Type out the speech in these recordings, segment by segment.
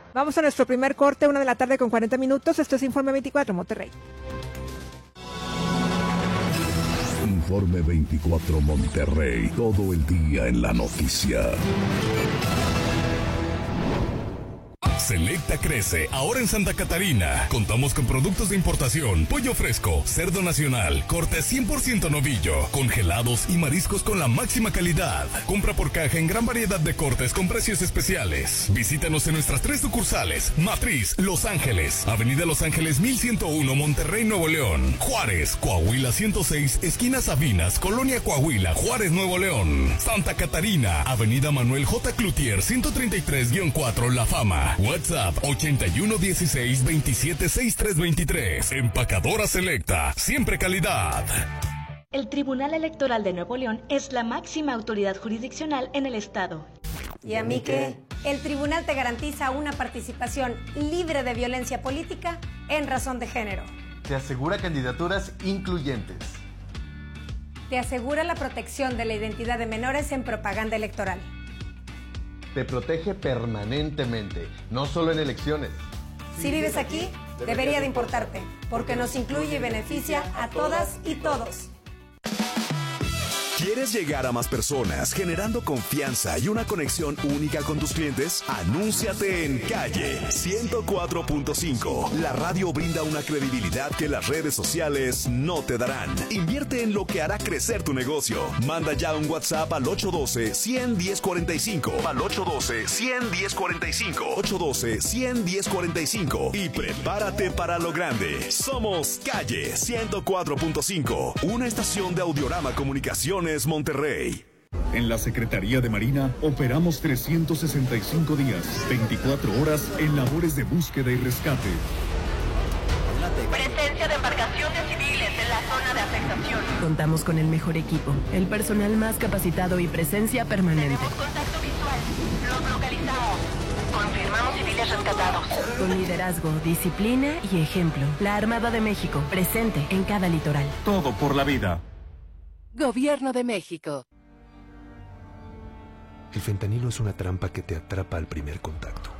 Vamos a nuestro primer corte, 1:40 p.m. Esto es Informe 24 Monterrey. Informe 24 Monterrey, todo el día en la noticia. Selecta crece ahora en Santa Catarina. Contamos con productos de importación, pollo fresco, cerdo nacional, corte 100% novillo, congelados y mariscos con la máxima calidad. Compra por caja en gran variedad de cortes con precios especiales. Visítanos en nuestras 3 sucursales: Matriz, Los Ángeles, Avenida Los Ángeles 1101, Monterrey, Nuevo León; Juárez, Coahuila 106, esquina Sabinas, Colonia Coahuila, Juárez, Nuevo León; Santa Catarina, Avenida Manuel J. Cloutier 133-4, La Fama. WhatsApp 8116-276323. Empacadora Selecta, siempre calidad. El Tribunal Electoral de Nuevo León es la máxima autoridad jurisdiccional en el estado. ¿Y a mí qué? El tribunal te garantiza una participación libre de violencia política en razón de género. Te asegura candidaturas incluyentes. Te asegura la protección de la identidad de menores en propaganda electoral. Te protege permanentemente, no solo en elecciones. Si vives aquí, debería de importarte, porque nos incluye y beneficia a todas y todos. ¿Quieres llegar a más personas generando confianza y una conexión única con tus clientes? Anúnciate en Calle 104.5. La radio brinda una credibilidad que las redes sociales no te darán. Invierte en lo que hará crecer tu negocio. Manda ya un WhatsApp al 812-100-1045. Al 812-100-1045. 812-100-1045. Y prepárate para lo grande. Somos Calle 104.5. Una estación de Audiorama Comunicaciones Monterrey. En la Secretaría de Marina operamos 365 días, 24 horas en labores de búsqueda y rescate. Presencia de embarcaciones civiles en la zona de afectación. Contamos con el mejor equipo, el personal más capacitado y presencia permanente. Tenemos contacto visual. Los localizamos. Confirmamos civiles rescatados. Con liderazgo, disciplina y ejemplo. La Armada de México, presente en cada litoral. Todo por la vida. Gobierno de México. El fentanilo es una trampa que te atrapa al primer contacto.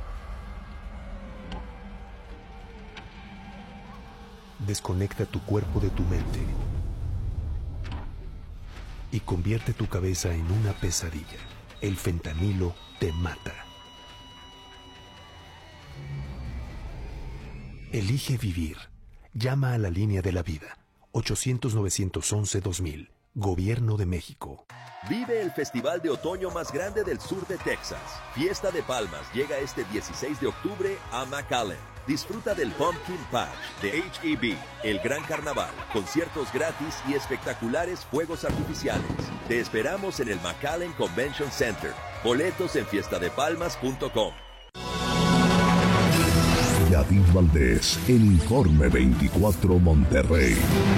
Desconecta tu cuerpo de tu mente y convierte tu cabeza en una pesadilla. El fentanilo te mata. Elige vivir. Llama a la línea de la vida. 800-911-2000. Gobierno de México. Vive el festival de otoño más grande del sur de Texas. Fiesta de Palmas llega este 16 de octubre a McAllen. Disfruta del Pumpkin Patch, de H-E-B, el Gran Carnaval, conciertos gratis y espectaculares fuegos artificiales. Te esperamos en el McAllen Convention Center. Boletos en fiestadepalmas.com. Yadid Valdés, en Informe 24 Monterrey.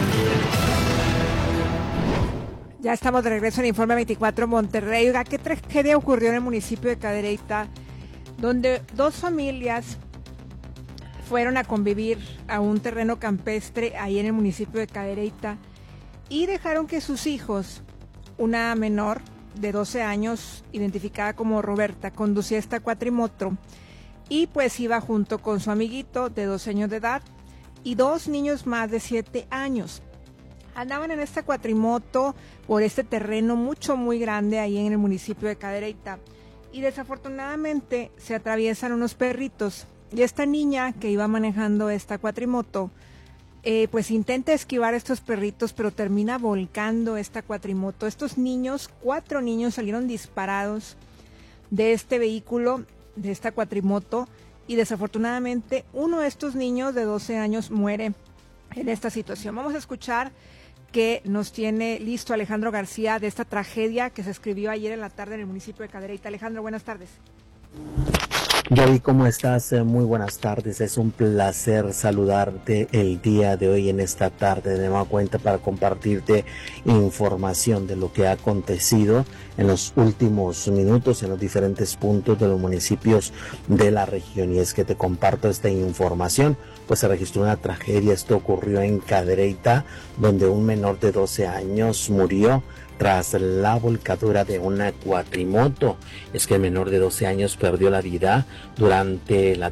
Ya estamos de regreso en Informe 24 Monterrey. Oiga, qué tragedia ocurrió en el municipio de Cadereyta, donde 2 familias fueron a convivir a un terreno campestre ahí en el municipio de Cadereyta y dejaron que sus hijos, una menor de 12 años, identificada como Roberta, conducía esta cuatrimoto y pues iba junto con su amiguito de 12 años de edad y 2 niños más de 7 años. Andaban en esta cuatrimoto por este terreno muy grande ahí en el municipio de Cadereyta y desafortunadamente se atraviesan unos perritos y esta niña que iba manejando esta cuatrimoto pues intenta esquivar estos perritos, pero termina volcando esta cuatrimoto. Estos niños, 4 niños salieron disparados de este vehículo, de esta cuatrimoto, y desafortunadamente uno de estos niños de 12 años muere en esta situación. Vamos a escuchar que nos tiene listo Alejandro García de esta tragedia que se escribió ayer en la tarde en el municipio de Cadereyta. Alejandro, buenas tardes. Gaby, ¿cómo estás? Muy buenas tardes. Es un placer saludarte el día de hoy en esta tarde de nueva cuenta para compartirte información de lo que ha acontecido en los últimos minutos en los diferentes puntos de los municipios de la región. Y es que te comparto esta información, pues se registró una tragedia. Esto ocurrió en Cadereyta, donde un menor de 12 años murió tras la volcadura de una cuatrimoto. Es que el menor de 12 años perdió la vida durante la